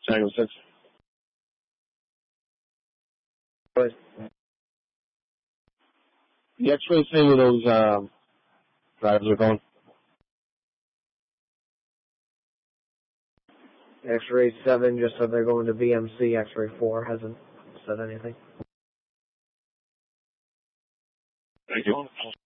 Tango 6. Good. The X-ray say where those drivers are going. X-ray 7 just said they're going to VMC. X-ray 4 hasn't said anything. Thank you.